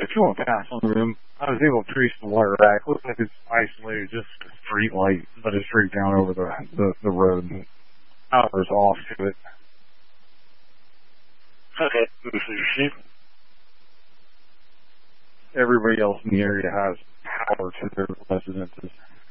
if you want to pass on the room, I was able to trace the wire rack. Looks like it's isolated, just a street light, but it's straight down over the road. Power's off to it. Okay, this is your sheep. Everybody else in the area has power to their residences.